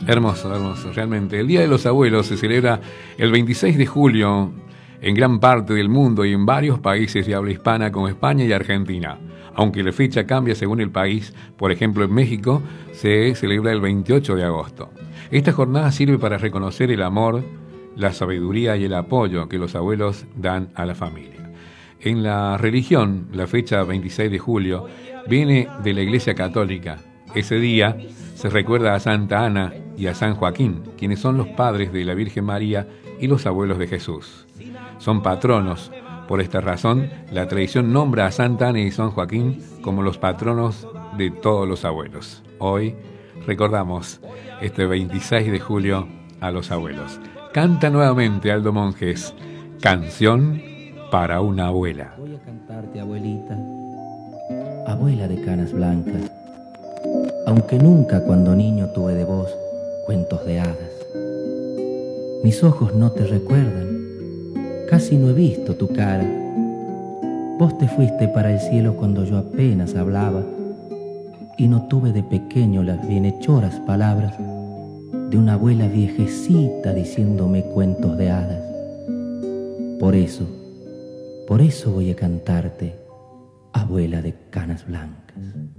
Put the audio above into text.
Hermoso, hermoso, realmente. El Día de los Abuelos se celebra el 26 de julio en gran parte del mundo y en varios países de habla hispana como España y Argentina. Aunque la fecha cambia según el país, por ejemplo en México se celebra el 28 de agosto. Esta jornada sirve para reconocer el amor, la sabiduría y el apoyo que los abuelos dan a la familia. En la religión, la fecha 26 de julio viene de la Iglesia Católica. Ese día se recuerda a Santa Ana y a San Joaquín, quienes son los padres de la Virgen María y los abuelos de Jesús. Son patronos. Por esta razón, la tradición nombra a Santa Ana y San Joaquín como los patronos de todos los abuelos. Hoy recordamos este 26 de julio a los abuelos. Canta nuevamente Aldo Monjes, Canción para una abuela. Voy a cantarte, abuelita, abuela de canas blancas, aunque nunca cuando niño tuve de vos cuentos de hadas. Mis ojos no te recuerdan, casi no he visto tu cara. Vos te fuiste para el cielo cuando yo apenas hablaba y no tuve de pequeño las bienhechoras palabras de una abuela viejecita diciéndome cuentos de hadas. Por eso voy a cantarte, abuela de canas blancas.